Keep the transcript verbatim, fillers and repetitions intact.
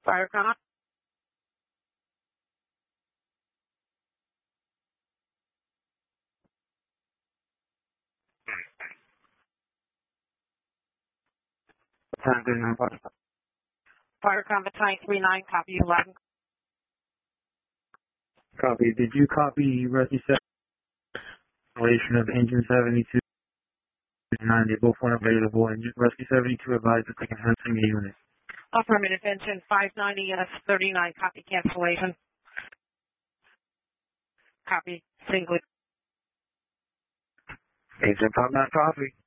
Fire con. Time thirty-nine, Firecon Battalion three nine, copy eleven. Copy. Did you copy Rescue seven of Engine seventy-two and nine? They both weren't available, and Rescue seventy-two advised that they can handle the unit. Affirmative. Engine five ninety S thirty-nine, copy cancellation. Copy. Single. Engine five nine, copy.